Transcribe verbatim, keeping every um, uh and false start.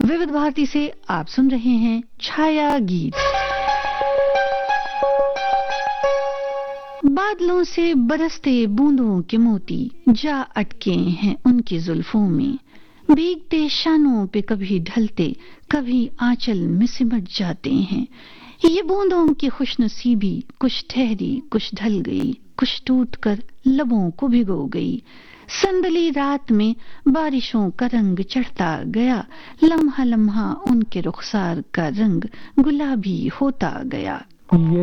विविध भारती से आप सुन रहे हैं छाया गीत। बादलों से बरसते बूंदों के मोती जा अटके हैं उनकी जुल्फों में, भीगते शानों पे कभी ढलते कभी आंचल में सिमट जाते हैं। ये बूंदों की खुशनसीबी कुछ ठहरी कुछ ढल गई, कुछ टूटकर लबों को भिगो गई। संदली रात में बारिशों का रंग चढ़ता गया, लम्हा लम्हा उनके रुखसार का रंग गुलाबी होता गया। ये